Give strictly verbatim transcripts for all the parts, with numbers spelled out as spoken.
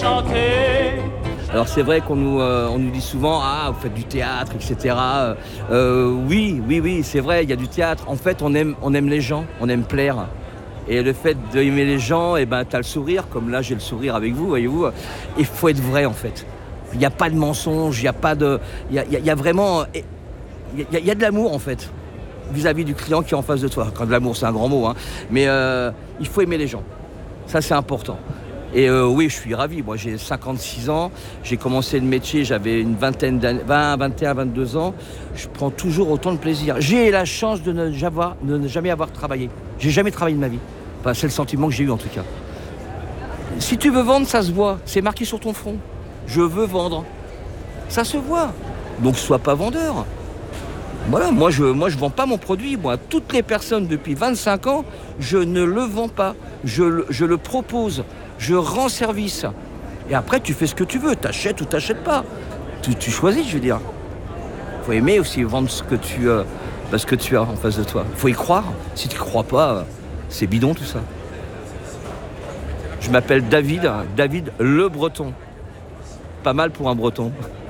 chanter. Alors c'est vrai qu'on nous, euh, on nous dit souvent « Ah, vous faites du théâtre, et cetera » euh, Oui, oui, oui, c'est vrai, il y a du théâtre. En fait, on aime, on aime les gens, on aime plaire. Et le fait d'aimer les gens, eh ben, t'as le sourire, comme là j'ai le sourire avec vous, voyez-vous. Il faut être vrai en fait. Il n'y a pas de mensonge, il n'y a pas de... Il y a, il y a vraiment... Il y a, il y a de l'amour en fait, vis-à-vis du client qui est en face de toi. Quand de l'amour, c'est un grand mot, hein. Mais euh, il faut aimer les gens. Ça, c'est important. Et euh, oui, je suis ravi. Moi, j'ai cinquante-six ans. J'ai commencé le métier, j'avais une vingtaine d'années, vingt, vingt et un, vingt-deux ans. Je prends toujours autant de plaisir. J'ai la chance de ne jamais, de ne jamais avoir travaillé. J'ai jamais travaillé de ma vie. Enfin, c'est le sentiment que j'ai eu en tout cas. Si tu veux vendre, ça se voit. C'est marqué sur ton front. Je veux vendre. Ça se voit. Donc, sois pas vendeur. Voilà, moi je moi je vends pas mon produit. Moi, toutes les personnes depuis vingt-cinq ans, je ne le vends pas. Je, je le propose. Je rends service. Et après, tu fais ce que tu veux. T'achètes ou t'achètes pas. Tu, tu choisis, je veux dire. Faut aimer aussi vendre ce que tu, euh, bah, ce que tu as en face de toi. Faut y croire. Si tu crois pas, euh, c'est bidon tout ça. Je m'appelle David, David Le Breton. Pas mal pour un Breton.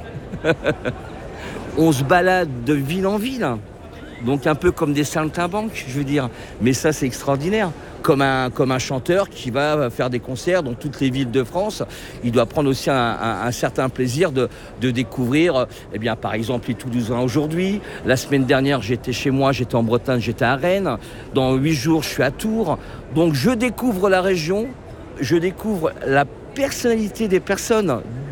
On se balade de ville en ville. Donc un peu comme des saltimbanques, je veux dire. Mais ça, c'est extraordinaire. Comme un, comme un chanteur qui va faire des concerts dans toutes les villes de France, il doit prendre aussi un, un, un certain plaisir de, de découvrir, eh bien, par exemple, les Toulousains aujourd'hui. La semaine dernière, j'étais chez moi, j'étais en Bretagne, j'étais à Rennes. Dans huit jours, je suis à Tours. Donc je découvre la région, je découvre la personnalité des personnes